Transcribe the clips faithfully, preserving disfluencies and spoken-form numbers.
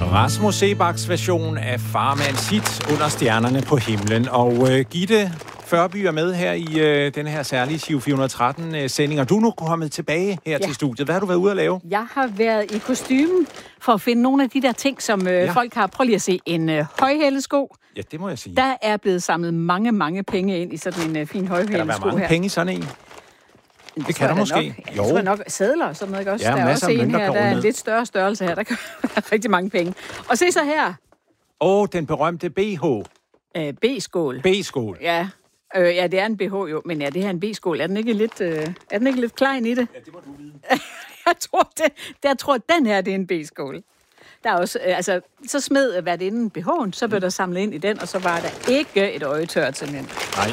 Rasmus Seebachs version af Farmands hit Under stjernerne på himlen. Og øh, Gitte Førby er med her i øh, den her særlige Giro fire hundrede tretten-sending. Og du er nu kommet tilbage her ja. til studiet. Hvad har du været ude at lave? Jeg har været i kostymen for at finde nogle af de der ting, som øh, ja. folk har. Prøv lige at se. En øh, højhælesko. Ja, det må jeg sige. Der er blevet samlet mange, mange penge ind i sådan en øh, fin højhælesko her. Kan der være mange her. penge i sådan en? Det, det kan der måske. Nok. Ja, jo. Jeg tror nok sædler og sådan noget, ikke også? Ja, der er også en her, der er en ned. lidt større størrelse her. Der kan være rigtig mange penge. Og se så her. Åh, oh, den berømte B H. Øh, B-skål. B-skål. Ja. Øh, ja, det er en B H jo, men ja, det her er en B-skål. Er den ikke lidt, øh, er den ikke lidt klein i det? Ja, det må du vide. jeg tror, det, der tror at den her, det er en B-skål. Der er også, øh, altså, så smed værtinden B H'en, så blev der samlet ind i den, og så var der ikke et øjetør til den. Nej.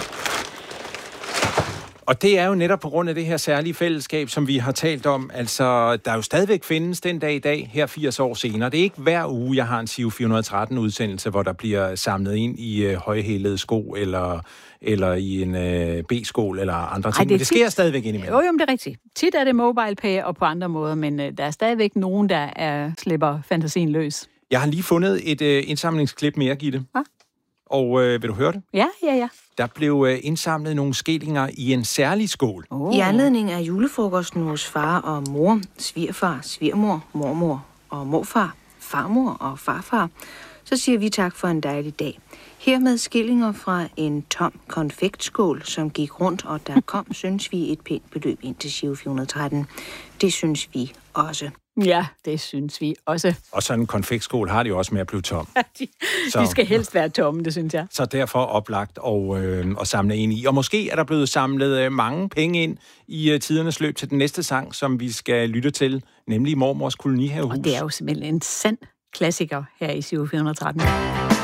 Og det er jo netop på grund af det her særlige fællesskab, som vi har talt om. Altså, der jo stadigvæk findes den dag i dag, her firs år senere. Det er ikke hver uge, jeg har en Giro fire hundrede tretten-udsendelse, hvor der bliver samlet ind i øh, højhælede sko, eller, eller i en øh, B-skål, eller andre ting. Ej, det men det sker tit stadigvæk indimellem. Jo, jo, men det er rigtigt. Tit er det mobile pay og på andre måder, men øh, der er stadigvæk nogen, der er, slipper fantasien løs. Jeg har lige fundet et øh, indsamlingsklip mere, Gitte. Hva? Og øh, vil du høre det? Ja, ja, ja. Der blev øh, indsamlet nogle skillinger i en særlig skål. Oh. I anledning af julefrokosten hos far og mor, svigerfar, svigermor, mormor og morfar, farmor og farfar, så siger vi tak for en dejlig dag. Hermed skillinger fra en tom konfektskål, som gik rundt, og der kom, synes vi, et pænt beløb ind til Giro fire hundrede tretten. Det synes vi også. Ja, det synes vi også. Og sådan en konfektskål har de jo også med at blive tom. de, de skal helst være tomme, det synes jeg. Så derfor oplagt og, øh, og samle ind i. Og måske er der blevet samlet øh, mange penge ind i øh, tidernes løb til den næste sang, som vi skal lytte til, nemlig Mormors Kolonihavehus. Og det er jo simpelthen en sand klassiker her i Giro fire hundrede tretten.